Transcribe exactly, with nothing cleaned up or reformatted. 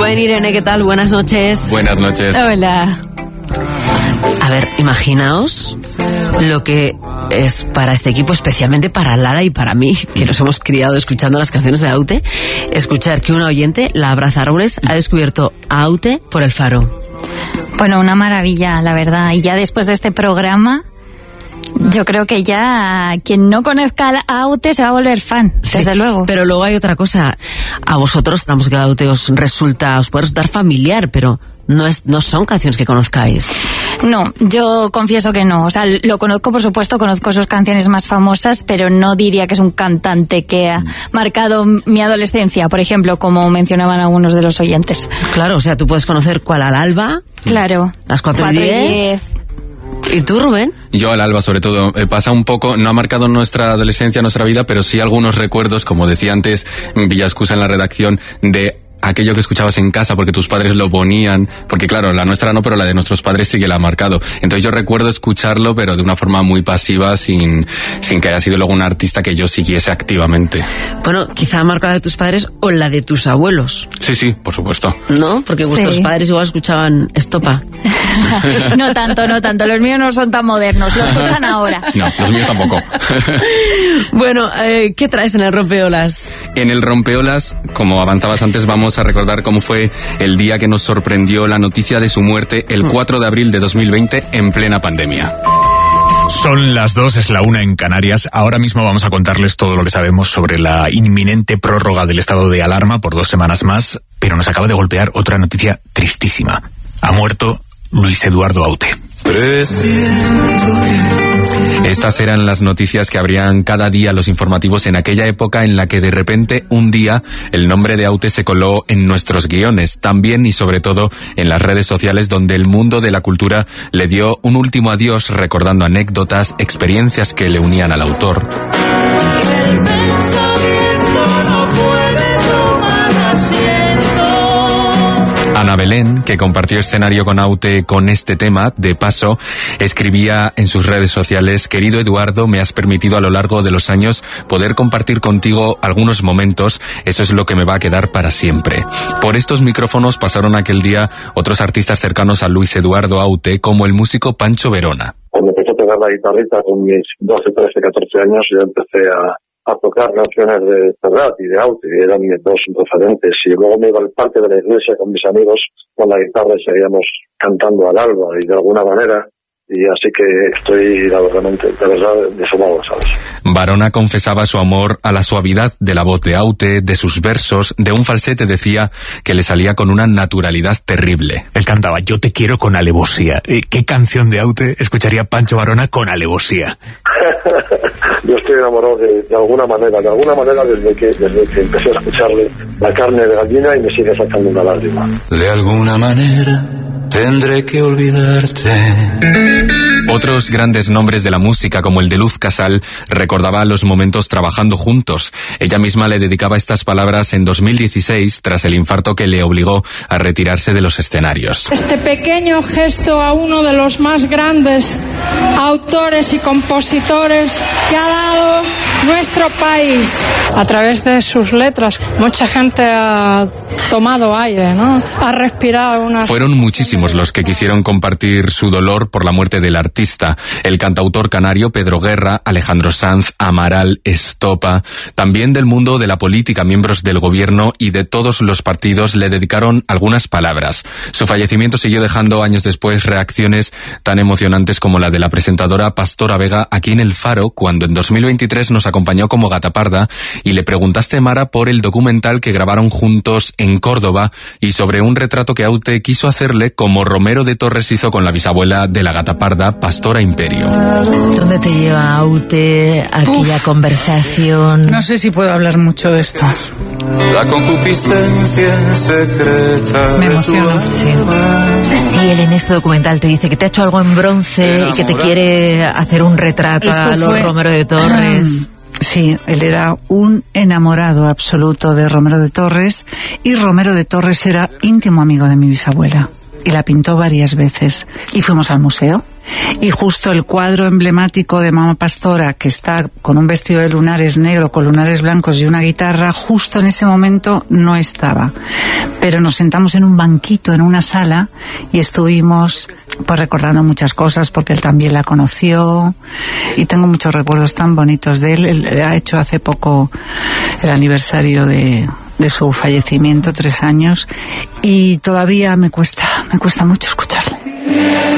Rubén, Irene, ¿qué tal? Buenas noches. Buenas noches. Hola. A ver, imaginaos lo que es para este equipo, especialmente para Lara y para mí, que nos hemos criado escuchando las canciones de Aute, escuchar que una oyente, la Abraza Árboles, ha descubierto a Aute por el Faro. Bueno, una maravilla, la verdad. Y ya después de este programa, yo creo que ya quien no conozca a Aute se va a volver fan, sí, desde luego. Pero luego hay otra cosa. A vosotros la música de Aute os resulta, os puede resultar familiar, pero no es, no son canciones que conozcáis. No, yo confieso que no. O sea, lo conozco, por supuesto, conozco sus canciones más famosas, pero no diría que es un cantante que ha marcado mi adolescencia, por ejemplo, como mencionaban algunos de los oyentes. Claro, o sea, tú puedes conocer cuál, al Alba. Claro. Las cuatro y diez. ¿Y tú, Rubén? Yo al Alba, sobre todo. Eh, pasa un poco, no ha marcado nuestra adolescencia, nuestra vida, pero sí algunos recuerdos, como decía antes Villascusa en la redacción, de aquello que escuchabas en casa porque tus padres lo ponían, porque claro, la nuestra no, pero la de nuestros padres sí que la ha marcado. Entonces yo recuerdo escucharlo, pero de una forma muy pasiva, sin, sin que haya sido luego un artista que yo siguiese activamente. Bueno, quizá ha marcado la de tus padres o la de tus abuelos. Sí, sí, por supuesto. ¿No? Porque vuestros sí. padres igual escuchaban Estopa. No tanto, no tanto. Los míos no son tan modernos, lo escuchan ahora. No, los míos tampoco. Bueno, eh, ¿qué traes en el Rompeolas? En el Rompeolas, como avanzabas antes, vamos a recordar cómo fue el día que nos sorprendió la noticia de su muerte el cuatro de abril de dos mil veinte en plena pandemia. Son las dos, es la una en Canarias. Ahora mismo vamos a contarles todo lo que sabemos sobre la inminente prórroga del estado de alarma por dos semanas más, pero nos acaba de golpear otra noticia tristísima. Ha muerto Luis Eduardo Aute. Estas eran las noticias que abrían cada día los informativos en aquella época en la que de repente un día el nombre de Aute se coló en nuestros guiones, también y sobre todo en las redes sociales, donde el mundo de la cultura le dio un último adiós recordando anécdotas, experiencias que le unían al autor. Ana Belén, que compartió escenario con Aute con este tema, de paso, escribía en sus redes sociales: querido Eduardo, me has permitido a lo largo de los años poder compartir contigo algunos momentos, eso es lo que me va a quedar para siempre. Por estos micrófonos pasaron aquel día otros artistas cercanos a Luis Eduardo Aute, como el músico Pancho Verona. Cuando empecé a tocar la guitarrita con mis doce, trece, catorce años, yo empecé a a tocar canciones de Serrat y de Aute, que eran mis dos referentes, y luego me iba al parque de la iglesia con mis amigos con la guitarra y seguíamos cantando al alba, y de alguna manera, y así que estoy, la verdad, de verdad, desolado, ¿sabes? Barona confesaba su amor a la suavidad de la voz de Aute, de sus versos, de un falsete, decía, que le salía con una naturalidad terrible. Él cantaba Yo te quiero con alevosía. ¿Qué canción de Aute escucharía Pancho Barona con alevosía? Yo estoy enamorado de, de alguna manera, de alguna manera desde que, desde que empecé a escucharle La carne de gallina, y me sigue sacando una lágrima. De alguna manera tendré que olvidarte. Otros grandes nombres de la música, como el de Luz Casal, recordaba los momentos trabajando juntos. Ella misma le dedicaba estas palabras en dos mil dieciséis, tras el infarto que le obligó a retirarse de los escenarios. Este pequeño gesto a uno de los más grandes autores y compositores que ha dado nuestro país. A través de sus letras, mucha gente ha tomado aire, ¿no? Ha respirado una... Fueron muchísimos los que quisieron compartir su dolor por la muerte del artista. El cantautor canario Pedro Guerra, Alejandro Sanz, Amaral, Estopa, también del mundo de la política, miembros del gobierno y de todos los partidos le dedicaron algunas palabras. Su fallecimiento siguió dejando años después reacciones tan emocionantes como la de la presentadora Pastora Vega aquí en El Faro, cuando en dos mil veintitrés nos acompañó como Gata Parda y le preguntaste, Mara, por el documental que grabaron juntos en Córdoba y sobre un retrato que Aute quiso hacerle, como Romero de Torres hizo con la bisabuela de la Gata Parda, Pastora Imperio. ¿Dónde te lleva Aute aquella Uf, conversación? No sé si puedo hablar mucho de esto. La concupiscencia secreta. Me emociona. Sí. Sí, él en este documental te dice que te ha hecho algo en bronce y que te quiere hacer un retrato esto a los fue... Romero de Torres. Sí, él era un enamorado absoluto de Romero de Torres, y Romero de Torres era íntimo amigo de mi bisabuela y la pintó varias veces, y fuimos al museo Y justo el cuadro emblemático de Mamá Pastora, que está con un vestido de lunares negro, con lunares blancos y una guitarra, justo en ese momento no estaba. Pero nos sentamos en un banquito, en una sala, y estuvimos pues recordando muchas cosas, porque él también la conoció, y tengo muchos recuerdos tan bonitos de él. Él ha hecho hace poco el aniversario de... de su fallecimiento, tres años, y todavía me cuesta, me cuesta mucho escucharle.